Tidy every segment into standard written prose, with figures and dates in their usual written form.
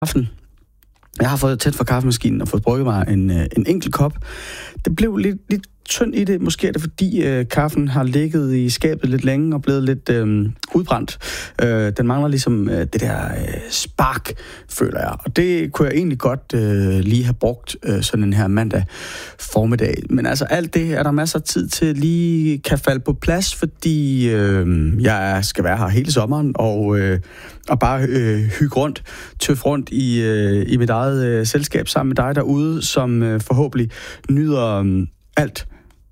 kaffen. Jeg har fået tæt for kaffemaskinen og fået brygget mig en enkelt kop. Det blev lidt tynd i det. Måske er det, fordi kaffen har ligget i skabet lidt længe og blevet lidt udbrændt. Den mangler ligesom det der spark, føler jeg. Og det kunne jeg egentlig godt lige have brugt sådan en her mandag formiddag. Men altså alt det er der masser af tid til lige kan falde på plads, fordi jeg skal være her hele sommeren og bare hygge rundt, tøffe rundt i mit eget selskab sammen med dig derude, som forhåbentlig nyder alt,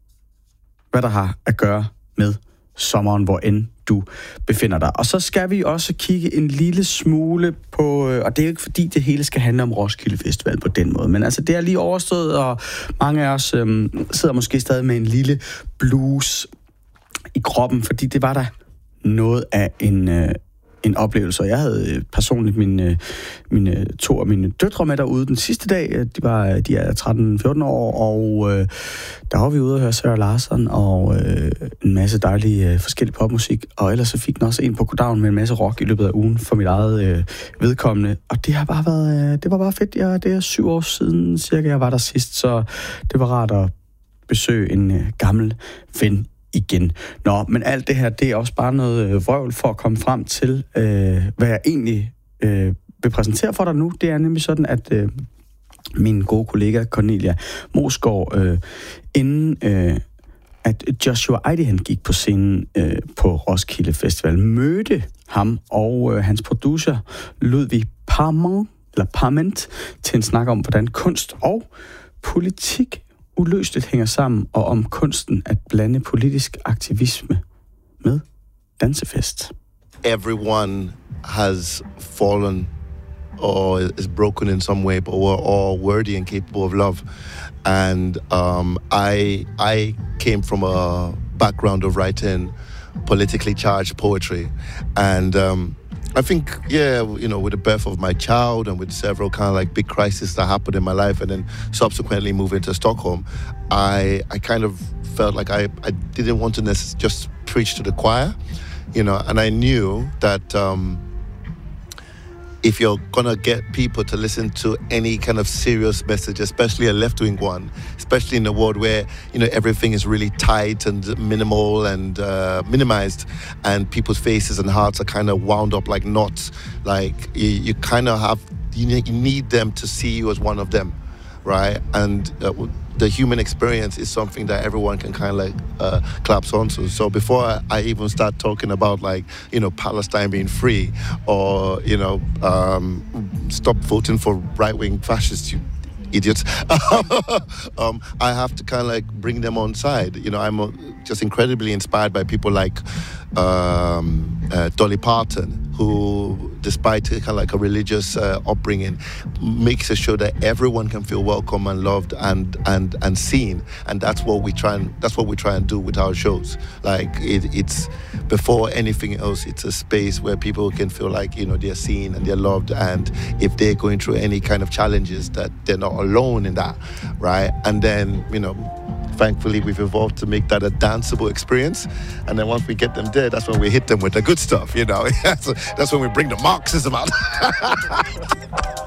hvad der har at gøre med sommeren, hvor end du befinder dig. Og så skal vi også kigge en lille smule på, og det er jo ikke fordi det hele skal handle om Roskilde Festival på den måde, men altså det er lige overstået, og mange af os sidder måske stadig med en lille blues i kroppen, fordi det var der noget af en oplevelse. Jeg havde personligt to af mine døtre med derude den sidste dag. De er 13-14 år, og der var vi ude og høre Sarah Larsson og en masse dejlig forskellig popmusik, og ellers så fik den også en på goddagen med en masse rock i løbet af ugen for mit eget vedkommende. Og det har bare været, det var bare fedt. Det er 7 år siden cirka, jeg var der sidst, så det var rart at besøge en gammel ven igen. Nå, men alt det her, det er også bare noget vrøvl for at komme frem til, hvad jeg egentlig vil præsentere for dig nu. Det er nemlig sådan, at min gode kollega Cornelia Mosgaard, inden at Joshua Eidihan gik på scenen på Roskilde Festival, mødte ham og hans producer Ludvig Parment til en snak om, hvordan kunst og politik uløseligt hænger sammen, og om kunsten at blande politisk aktivisme med dansefest. Everyone has fallen or is broken in some way, but we're all worthy and capable of love. And I came from a background of writing politically charged poetry, and I think, with the birth of my child and with several kind of like big crises that happened in my life, and then subsequently moving to Stockholm, I kind of felt like I didn't want to just preach to the choir, and I knew that if you're gonna get people to listen to any kind of serious message, especially a left-wing one, especially in a world where everything is really tight and minimal and minimized, and people's faces and hearts are kind of wound up like knots, like you kind of have you need them to see you as one of them, right? And the human experience is something that everyone can kind of like collapse onto. So before I even start talking about Palestine being free, or stop voting for right-wing fascists, you idiots, I have to kind of like bring them on side. I'm just incredibly inspired by people like Dolly Parton, who, despite kind of like a religious upbringing, makes a show that everyone can feel welcome and loved and seen, and that's what we try and do with our shows. Like it's before anything else, it's a space where people can feel like they're seen and they're loved, and if they're going through any kind of challenges, that they're not alone in that, right? And then thankfully, we've evolved to make that a danceable experience. And then once we get them there, that's when we hit them with the good stuff, So that's when we bring the Marxism out.